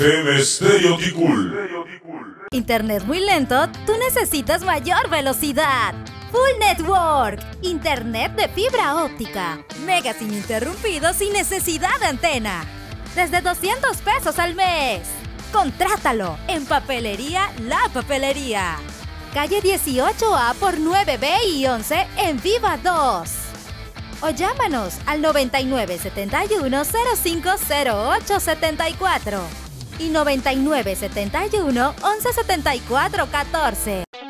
Stereo Ticul. Internet muy lento, tú necesitas mayor velocidad. Full Network, internet de fibra óptica, megas ininterrumpidos sin necesidad de antena. Desde 200 pesos al mes. Contrátalo en Papelería La Papelería. Calle 18A por 9B y 11 en Viva 2. O llámanos al 9971-050874 y 9971-117414.